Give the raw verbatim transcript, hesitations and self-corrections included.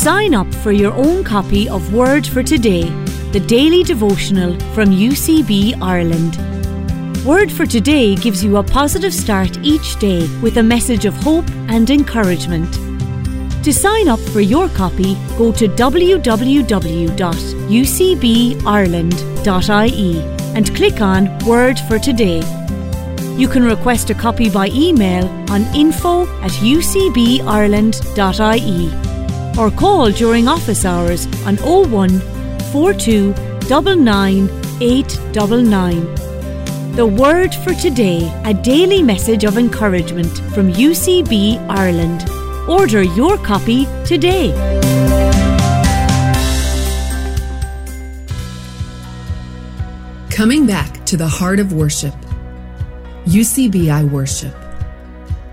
sign up for your own copy of Word for Today, the daily devotional from U C B Ireland. Word for Today gives you a positive start each day with a message of hope and encouragement. To sign up for your copy, go to w w w dot u c b ireland dot i e and click on Word for Today. You can request a copy by email on info at u c b ireland dot i e or call during office hours on oh one, four two nine nine, eight nine nine. The Word for Today, a daily message of encouragement from U C B Ireland. Order your copy today. Coming back to the heart of worship. U C B I Worship.